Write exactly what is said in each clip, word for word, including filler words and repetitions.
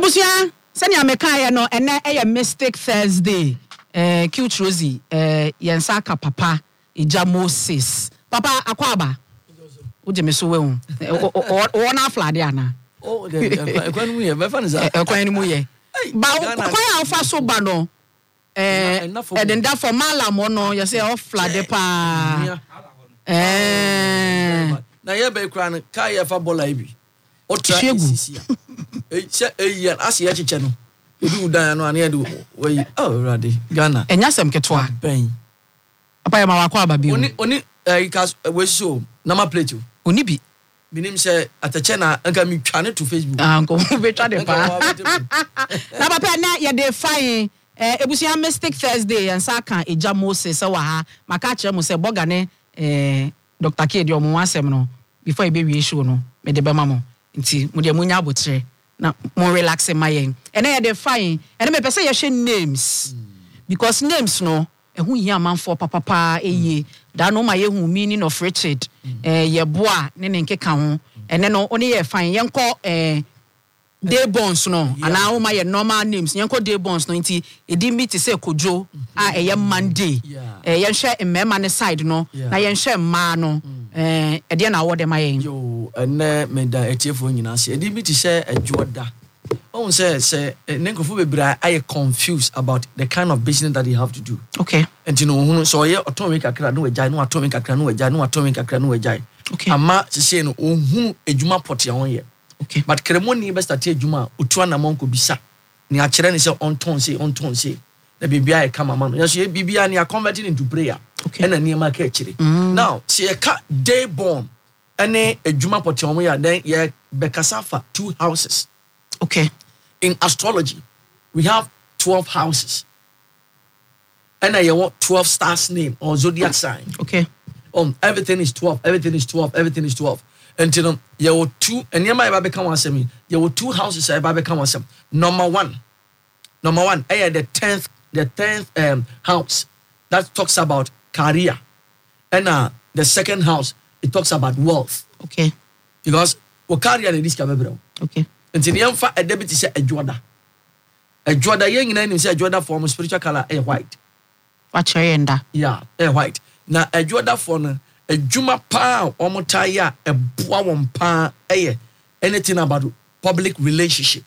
Ebusia sani ameka no ene eye Mystic Thursday eh cute Rosie eh yensaka papa Ija Moses papa akwaba uje meso we hu o na flade ana oh the ekwan mu ye be fa nza ekwan mu ye ba kwan afa so ba no eh edenda for malam no you say o flade pa eh na ye be kra no ka ye fa bola ibi o tra sisi e se e as ye cheche no edu dan no ane edu we oh rade Ghana enya sem ketwa ben papa ya mawakwa aba bi oni oni eh kas we show na ma plate oni bi binim se atache na nka mi twane to Facebook ah ko be twa de pa na papa na ye dey fine eh ebusia Mystic Thursday and saka Ija Moses wa ha maka kire mo se boga ne eh Doctor Kedi omo asem no before e be wie show no me de be mamo nti mo de munya abotre na mo relax my yen ene ye dey fine ene me pese ye hwe names mm. because names no ehu yi amanfo papa pa eye da no ma ye hu meaning of Richard mm. eh ye boa ne ne nkeka ho ene no oni ye fine yenko eh day bonds no yeah. Ana o ma ye normal names yenko day bonds no nti edi meet say Kojo mm-hmm. a eye Monday yeah. eh yen hwe mmema ne side no yeah. Na yen hwe mma no mm. eh ede na wo de ma yen yo ene me da etiefo nyina se edi meet say adwoda on say say nenkofo bebra I confused about the kind of business that you have to do. Okay. And you know so ye atomic akra no wejai no atomic akra no wejai no atomic akra no wejai. Okay. Ama se say no ohunu ejuma pot ya won ye. Okay. But kremoni be start ejuma otua na monko bisa. Ni a kire ni say on ton say on ton say. Na bibia e kama ma no. Yes ye bibia ni a converting into prayer. Okay. Na niam aka kire. Mm. Now say e ka day born ene ejuma pot ya won ya then ye be kasafa two houses. Okay. In astrology, we have twelve houses. And I want twelve stars name or zodiac sign. Okay. Um, everything is twelve, everything is twelve, everything is twelve. And you know, you were two, and you might become one semi. There were two houses I become one sem. Number one. Number one, I had the tenth, the tenth um house that talks about career. And uh the second house, it talks about wealth. Okay. Because what career in this can okay. Nti ne yamfa a debit say adwoda. Adwoda yen nyina nim say adwoda form spiritual color e white. What yenda? Yeah, e white. Na adwoda for no adwuma pa omotai a eboa won pa eye anything about public relationship.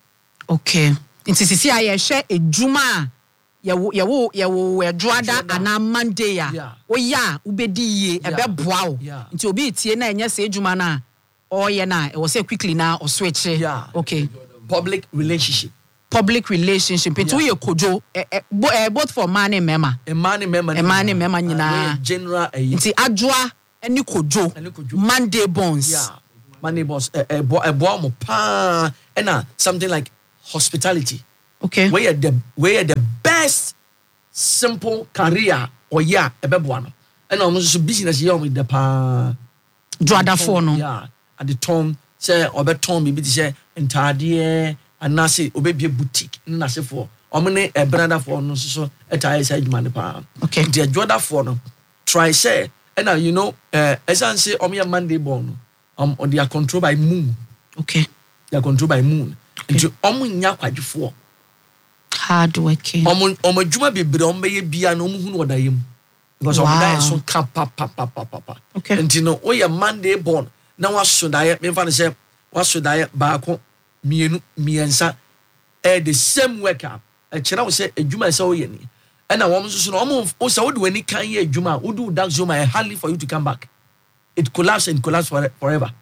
Okay. Nti sisi aye hwe adwuma ye wo ye wo ye wo adwoda ana Monday ya. O ya ubedi ye ebe boa wo. Nti obi tie na enye se adwuma na oh yeah na it was say quickly now or switch yeah okay public relationship public relationship into yeah. Kojo eh, eh, bo, eh, both for man and mema a man and mema a man and mema nyina general nti adwoa eni Kojo Monday bonds yeah Monday bonds eh eh bo mo pa na something like hospitality okay where the where the best simple career or yeah ebeboa no and almost business here with the pa dwada for no yeah at the tom say obeton bibi say entade anase obebie boutique na se for omne e brother for no so etire say adwuma ne pa okay the dwada for no try say and now you know eh esan say omya Monday born um they are controlled by moon okay they are controlled by moon and omo nya kwadwefo hard working omo omo dwuma bebre omo ye bia no omo hu no odayem because omo die so ka pa pa pa pa pa okay and you know we are Monday born now what should I me fan say what should I baako mienu miensa eh the same worker e kira wo say adwuma say wo ye ni and na wo so no wo wo say wo de wani kan ye adwuma wo do that zoma hardly for you to come back it collapse and collapse for, forever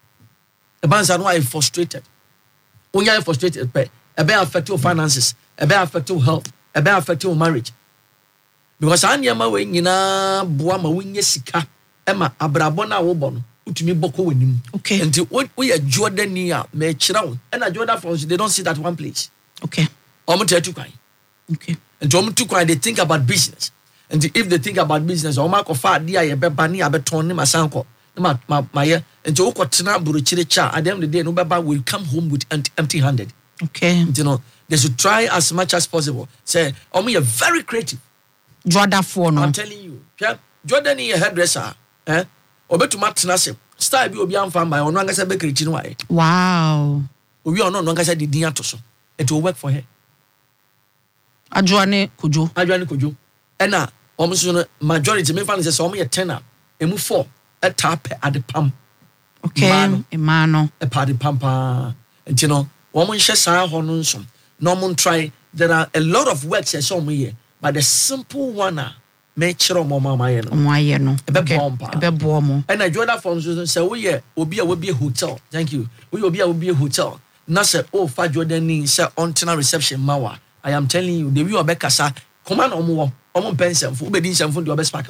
the bands are no frustrated when you are frustrated but e be affect your finances e be affect your health e be affect your marriage because anyama we nyina boa ma wo nye sika e ma abrabo na wo bo no utumi boko wanim okay and we are Jordan a me kira wo and na Jordan for they don't sit at one place okay omo tetu kwan okay and omo tu kwan they think about business and if they think about business omo akofa ade a ye beba ne abeton ne masanko ne ma ma ye and wo kotena buruchire cha at the end of the day no beba will come home with empty handed okay you know they should try as much as possible say omo you very creative Jordan for no I'm telling you Jordan is a hairdresser eh obetuma tena se style bi obi amfa mba ono angasa bakery chi no wae wow we are not no nkasa di din ato so it will work for her Adwoane Kojo Adwoane Kojo ena omo so no majority me fan say so omo ye ten a emu four e tap at the pam okay emano e pa de pam pa enti no omo nhye saa ho no nso no omo try there are a lot of works say omo ye but the simple one a me chiro omo mama ye no omo aye no e be bomba e be bo omo and I join that from so say we ye obi a we be a hotel thank you we obi a we be a hotel na say oh fa Jordan ni say on reception mawa I am telling you the view obekasa command omo omo pensem fo obedi nsem fo de obespark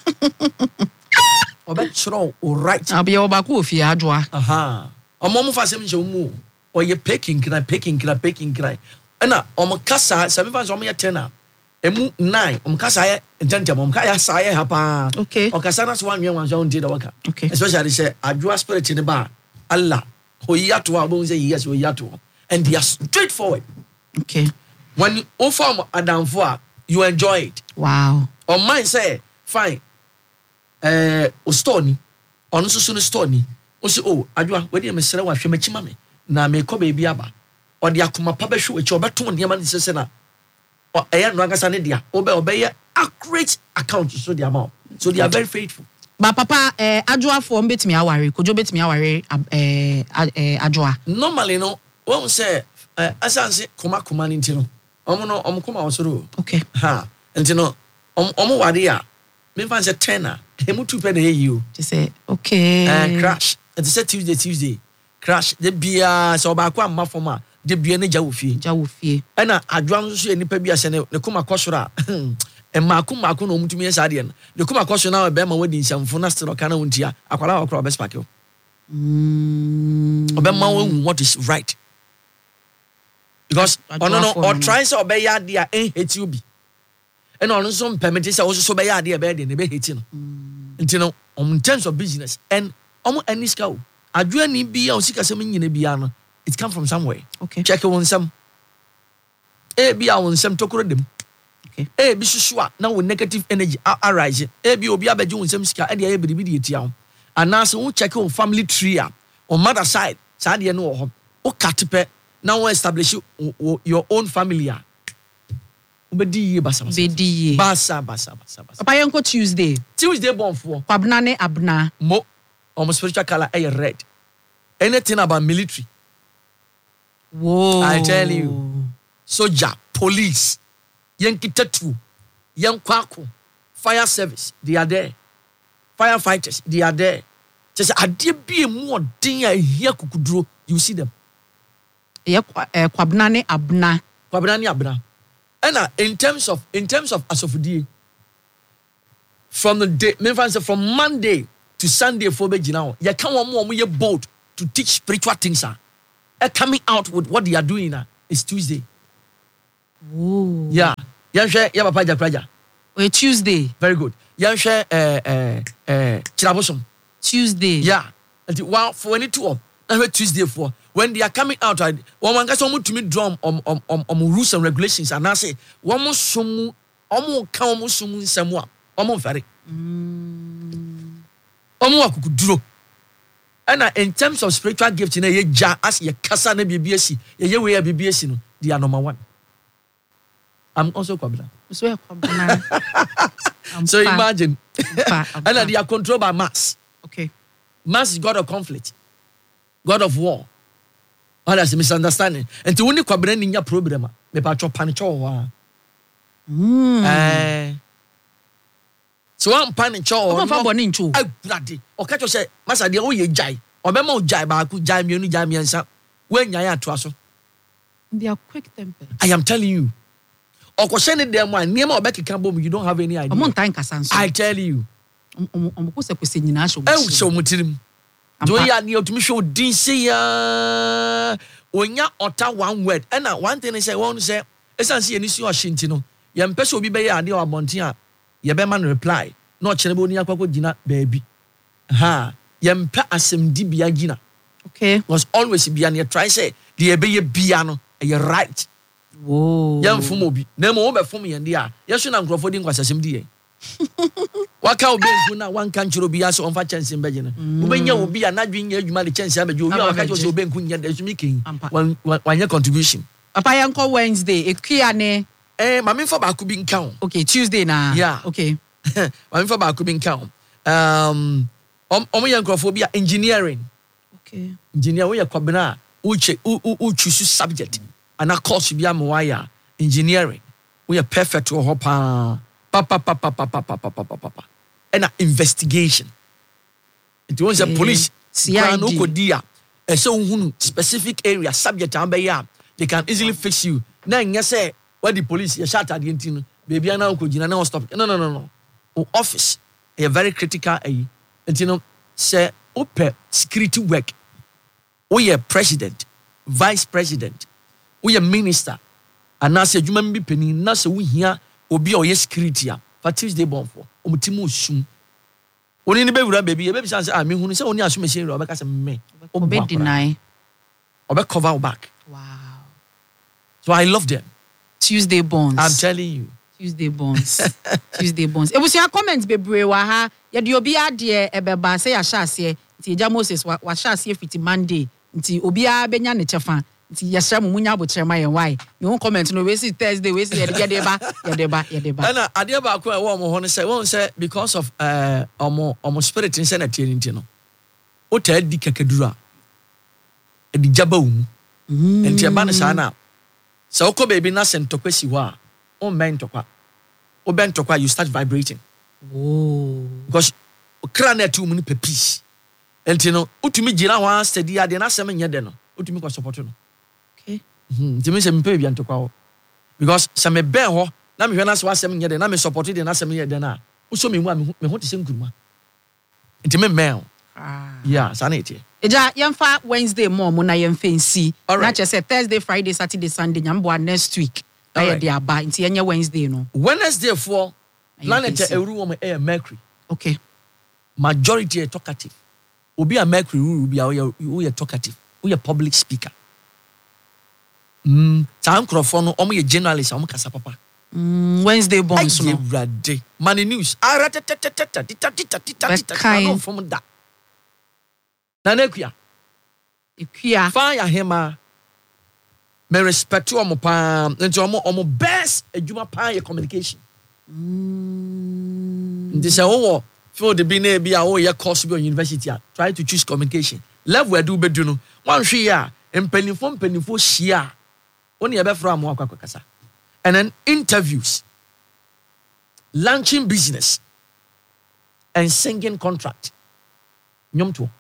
obet chiro all right abi oba ko ofie adwoa aha omo mo fa sem nche mu oye picking kra picking kra picking kra na omo kasa seven fans omo ye ten a emu nine omo kasa ye ntente omo kasa sa ye ha pa okay o kasa na so anwe wan so ndi da waka okay especially say adwoa spirit ni ba Allah hoyato a bo say yes hoyato and they are straightforward okay when you form adamfo a you enjoy it wow on mine say fine eh o store ni on so so no store ni o say oh adwoa we dey me sere wa hwe machima me na me ko ba bi aba o de akoma pa ba hwe echi obeto ne ma ne sese na o eya no agasa ne dia obe obeye accurate account so the amount so they are very faithful ba papa eh adwoa fo mbetimi aware Kojo betimi aware eh eh adwoa normally no won say eh asanse koma koma ni ntino omo no omo koma osoro okay ha ntino omo omo wade a me fan say ten a emu two pe na ye you they say okay eh crash it is Tuesday Tuesday crash the bia so ba kwa ma form a de bia ne ja wo fie ja wo fie e na adwa nso so enipa bia se ne koma kosoro a e maako maako no mutumi esa de no ne koma kosoro na be ma wadi nsamfo na still kana wontia akwala akwa be spark mm obe ma won what is right because ono no or try say obe ya de a en heti obi and ono so permit say also so be ya de e be de ne be heti no nti no in terms of business and omo aniska o adwa ni bia o sika sem nyina bia no it come from somewhere okay check won some e bia won some tokoro dem okay e bi susu a na wo negative energy arise e bi obi abeje won some sika e de ya biribi de etia ho anase wo check on family tree a on mother side sa de no ho o katepe na wo establish your own family a obedi ye basa basa bedi ye basa basa basa basa papa yenko Tuesday Tuesday born for kwabna ne abna mo almost spiritual color eh red anything about military whoa I tell you soldier police yankitatu yankwako fire service they are there firefighters they are there just ade bie mu odin a hia kukuduro you see them ye kwabna ne abna kwabna ne abna and uh, in terms of in terms of asofudie from the day me fan say from Monday to Sunday for be gina you can one more you bold to teach spiritual things are uh, coming out with what they are doing now is Tuesday. Whoa. Yeah. Yeah, share yeah papa jakraja. O Tuesday. Very good. Yeah, share eh eh eh Chirabosom. Tuesday. Yeah. Until wow for any two of na Tuesday for when they are coming out one man gats omo to me drum on on on rules and regulations and I say one mo somu omo ka omo somu nsemu a omo very mm omo akukuduro and in terms of spiritual gift na ye ja as ye kasa na bibia si ye ye we ya bibia si no they are number one. I'm also Kwabena. So Kwabena. So imagine and they are controlled by mass. Okay. Mass is God of conflict, God of war. All that's a misunderstanding. And to only Kwabena ninya problem, me pa chop panicho wa. Mm. Eh. So I'm panicho. Omo fa boni nchu. Ai brade. O ka cho say masa de o ye jai. O be ma o jai ba ku jai mienu jai miensa. We nya ya to aso. They are quick tempered. I am telling you. Okoshene dem one niema obekeka bom you don't have any idea. Omo ntan kasa nso. I tell you. Omo omo ko se kwese nyina hwe. E wo show mutirim. Do ya ne otumi show din say ya. Onya ota one word. And one thing is say one say esanse ye ni si o shinti no. Ye mpese obi be ya ade o abonten a ye be man reply. No kire be oni akwakọ gina baabi. Ha, ye mpa asem di bia gina. Okay. Was always bia ne try say the be ye bia no e right. Whoa. Yam fum obi. Na mo be fum ye ndi a. Ye so na nkrofo di nkwasasem di ye. Waka obenku na wan kan chiro bia so onfa chance mbeje no. Ubenya obi a nadwen nya adwuma de chance abeje obi a waka cho so obenku nya de so making wan wan contribution. Papa yanko Wednesday ekia ne eh mame fa ba ku bi nka ho. Okay, Tuesday na. Yeah. Okay. Mame fa ba ku bi nka ho. Um om om yankrofo bi engineering. Okay. Engineer we yakwabena uche u choose subject and a course bi am wire engineering. We are perfect to pa pa pa pa pa pa pa pa pa pa pa and investigation. It was a police plan no kodia e so hunu specific area subject am be ya they can easily fix you. Na nya say what the police ya shot at the entino baby na ko gina na stop. No no no no. O office a very critical eh entino say open security work. We are president, vice president, we are minister. And now say juma mbi penny na say we here obi o ye security a for Tuesday born for omutimu sum oni ni be wura baby e be say ah me hunu say oni asum machine ro obeka say me obe deny obe cover back. Wow. So I love them. Tuesday bonds. I'm telling you. Tuesday bonds. Tuesday bonds. Ebusia comments bebre wa ha ye de obi ade e beba say ya sha ase nti eja Moses wa sha ase fiti Monday nti obi a benya ne chefa nti yesra mu munya abotrema ye why me won comment no we see Thursday we see ye de ba ye de ba ye de ba na ade ba ko e wo mo ho no say won say because of uh omo omo spirit in say na tie nti no o ta di kakadura e di jaba wu nti e ba ne sa na so ko baby na sentokwa si ho a o men tokwa o ben tokwa you start vibrating. Oh, because kra na tu mu ni peace nti no utumi gira ho a steady ade na asem nya de no utumi ko support no. okay. Mhm. Nti me se mpe bia ntokwa ho because se me ben ho na me hwe na so asem nya de na me support de na asem nya de na uso me mu a me ho te se nkuruma nti me men. Ah, yeah, sanity. eja yemfa Wednesday mo mo na yemfa nsi Right. na che say Thursday, Friday, Saturday, Sunday nyambo next week na ye Right. de aba nti yenye Wednesday no. Wednesday for planet F N C. Eru wo air Mercury. Okay. Majority are talkative. Obi a Mercury will be we are talkative. We are public speaker. Mm, time microphone no omo ye journalist omo kasa papa. Mm, Wednesday bonds no. Everyday. Money news. Aratatata tita tita tita tita no from that. Na nekua. Ekia. Fire hema. Me respect omo pa. Nti omo omo best adwuma pa ye communication. Mm. Nti se wo feel the be na be a wo ye course be on university a try to choose communication. Level edu bedu no. Wan hwe ya empanifo empanifo hia. Oni e be fra mo akwa kasa. And then interviews, launching business, and singing contract. Nyom to.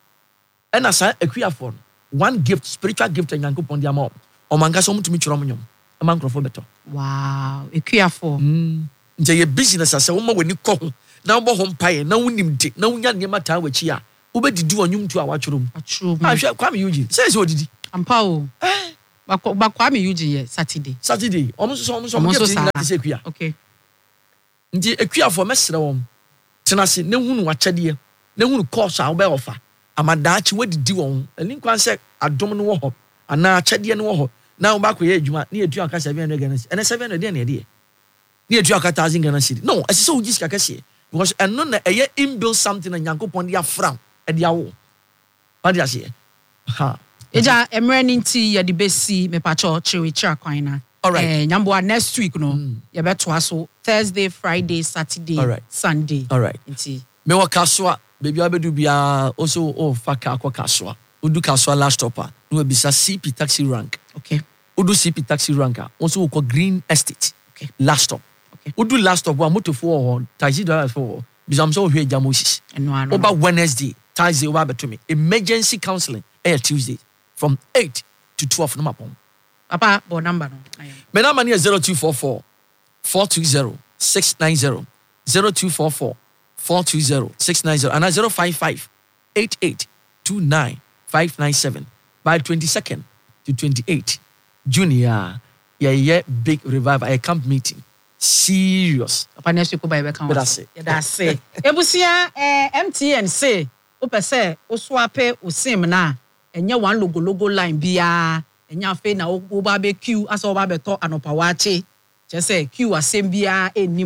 And as I acquire for one gift, spiritual gift, and yanko pondi amo. O manga so mutumi churo nyom. A man crofo beto. Wow. Ekia for. Mm. Nje ye business asa wo ma weni ko ho. Na wo ho mpae, na wonim de, na wonya nyema ta wachi a. Wo be didi onyum to a wachuro mu. Achuro. Ah hwe kwa me Eugene. Say say odidi. Ampa o. Bako bako me Eugene ye Saturday. Saturday. Omo so omo so omo gift ni na se akua. Okay. Nti akua for mesere wom. Tenase ne hunu wachade ne hunu course a wo be offer. Amadaachi wadidi won. Ani kwan se adom no wo ho. Ana achade no wo ho. Na wo ba ko ye adwuma, na edu aka seven hundred Ghana cedi. Ene seven hundred na ye. Na edu aka one thousand Ghana cedi. No, ese so uji sika kase. Because eno na eye inbuilt something na Nyankopon dia fram e dia wo. What do you say? Ha. Eja emre ninti ye di besi me pacho chiwi chira kwan na. All right. Eh nyambo next week no. Mm. Ye beto aso Thursday, Friday, Saturday, All right. Sunday. All right. Nti Me wa kaswa, baby abedu bia also oh faka akwa kaswa. Udu kaswa last stopper. No bisa C P taxi rank. okay. Udu C P taxi rank. Also we call Green Estate. Okay. Last stop. Okay. Udu last stop wa moto for taxi driver for. Bisa amso hwe jamosis. Eno ano. Over Wednesday, Thursday over to me. Emergency counseling air Tuesday from eight to twelve no mapon. Papa bo number no. Ayo. My number is zero two four four, four two zero, six nine zero. zero two four four, four two zero, six nine zero. And I zero five five, eight eight two nine, five nine seven. By twenty-second to twenty-eighth, Junior, yeah, yeah, big revival, a camp meeting. Serious. Papa next week ba be kan. That's it. That's it. Ebusia eh M T N say o pese o swape o sim na enye one logo logo line bia enya fe na o ba be queue asa o ba be to anopa wache. Je say queue asem bia enimu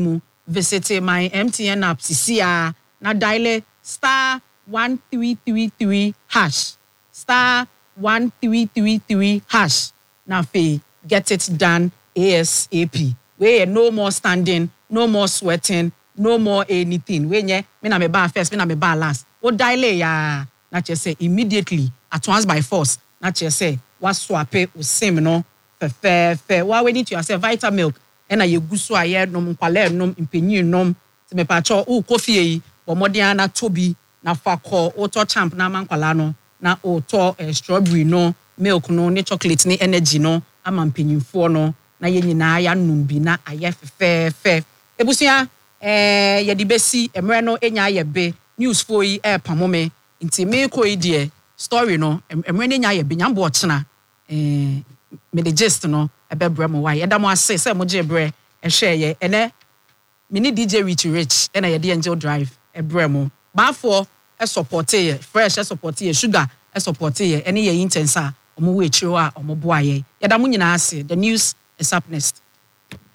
visit my M T N app sisia na dial star one three three three hash star one three three three hash na fe get it done ASAP. We no more standing, no more sweating, no more anything. We nye me na me ba first, me na me ba last. O dial ya na che say immediately at once by force. Na che say wa swap o sim no fe fe fe. Wa we need to yourself vita milk. Ena ye gusu aye nom kwale nom impenyin nom. Se me pa cho o coffee yi, bo modian na tobi na fakọ o to champ na mankwala no na o to eh, strawberry no milk no ne chocolate ne energy no ama mpenyimfo no na ye nyina ya num bi na aye fefefe ebusia eh ye di besi emre no enya aye be news fo yi e pamome nti me ko yi de story no emre ne nya aye be nyambo ochena eh me the gist no ebebre mo wa ye da mo ase se mo je bre e hwe ye ene me ni D J Rich Rich ena ye de Angel Drive ebre mo bafo e support ye fresh e support ye sugar e support ye ene ye intense a omo we chiro a omo boa ye ye da mo nyina ase the news is up next.